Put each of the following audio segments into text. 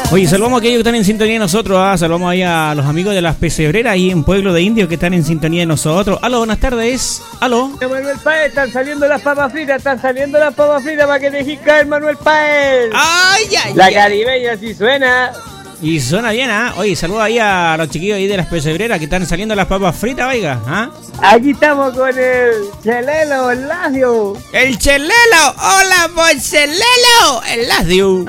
Oye, saludamos a aquellos que están en sintonía de nosotros, saludamos ahí a los amigos de las pesebreras ahí en Pueblo de Indios que están en sintonía de nosotros. Aló, buenas tardes. Aló. Manuel Páez, están saliendo las papas fritas para que dejes caer, Manuel Páez. Ay, ay, la caribeña sí suena. Y suena bien, Oye, saludos ahí a los chiquillos ahí de las pesebreras que están saliendo las papas fritas, oiga, Aquí estamos con el Chelelo, el Lacio. ¡El Chelelo! ¡Hola, por Chelelo! ¡El Lacio!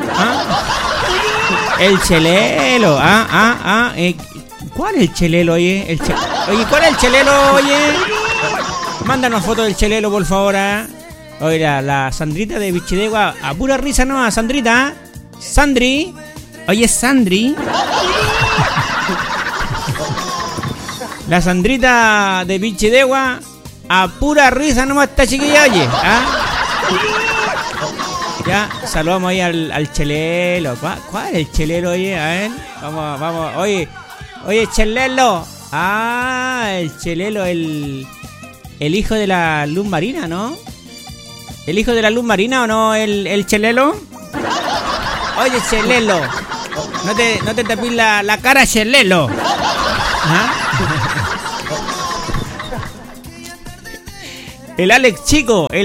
El Chelelo, ¿cuál es el Chelelo, oye? Oye, ¿cuál es el Chelelo, oye? Mándanos foto del Chelelo, por favor, Oye, la Sandrita de Bichidegua, a pura risa no, Sandrita, Sandri. Oye, Sandri. La Sandrita de Bichidegua, a pura risa nomás esta chiquilla, oye, Ya, saludamos ahí al Chelelo. ¿Cuál es el Chelelo, oye? A ver, vamos. Oye, Chelelo. El Chelelo, el hijo de la luz marina, ¿no? ¿El hijo de la luz marina o no? ¿El Chelelo? Oye, Chelelo. No te tapes la cara, Chelelo. El Alex Chico, el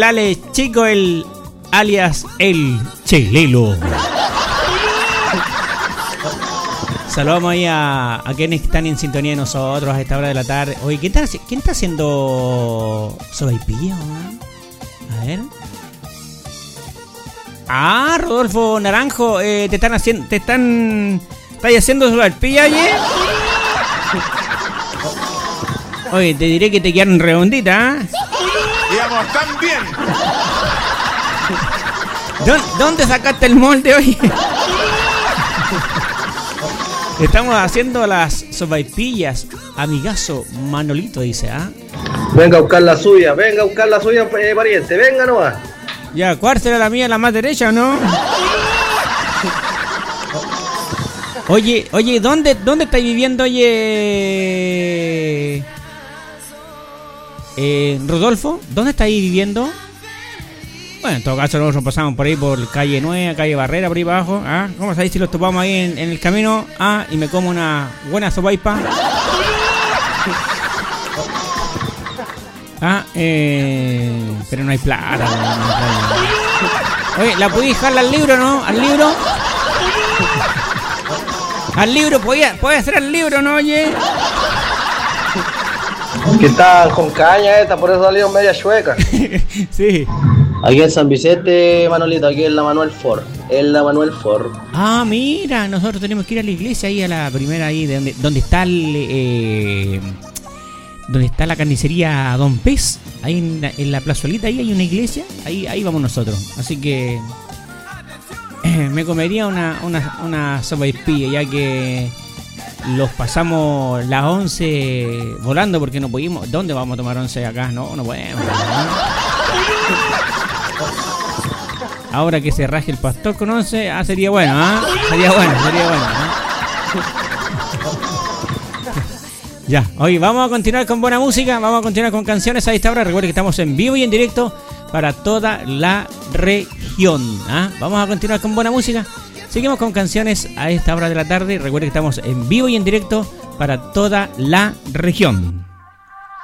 alias el Chelelo. Saludamos ahí a quienes están en sintonía de nosotros a esta hora de la tarde. Oye, ¿quién está haciendo sopaipilla? A ver. Rodolfo Naranjo, ¿estás haciendo sopaipilla, oye? Oye, te diré que te quedaron redonditas, Digamos, tan bien. ¿Dónde sacaste el molde, oye? Estamos haciendo las sopaipillas. Amigazo Manolito dice, Venga a buscar la suya, pariente, venga nomás. Ya, ¿cuál será la mía, la más derecha o no? Oye, ¿dónde estáis viviendo, oye? Rodolfo, ¿dónde estáis viviendo? Bueno, en todo caso nosotros pasamos por ahí por calle Nueva, calle Barrera, por ahí abajo. ¿Cómo sabéis si los topamos ahí en el camino? Y me como una buena sopaipa. Pero no hay plata. Oye, ¿la podéis dejar al libro, no? ¿Al libro? ¿Al libro? ¿Podía hacer al libro, no, oye? Que está con caña por eso salió media chueca. Sí. Aquí en San Vicente, Manolito, aquí en la Manuel Ford. Mira, nosotros tenemos que ir a la iglesia ahí a la primera ahí donde está donde está la carnicería Don Pez, ahí en la plazolita, ahí hay una iglesia, ahí vamos nosotros. Así que me comería una sopaipilla, ya que los pasamos las 11 volando porque no pudimos. ¿Dónde vamos a tomar 11 acá? No podemos. Ahora que se raje el pastor con 11, sería bueno, Sería bueno, Ya, hoy vamos a continuar con buena música, vamos a continuar con canciones a esta hora. Recuerden que estamos en vivo y en directo para toda la región. Vamos a continuar con buena música. Seguimos con canciones a esta hora de la tarde. Recuerden que estamos en vivo y en directo para toda la región.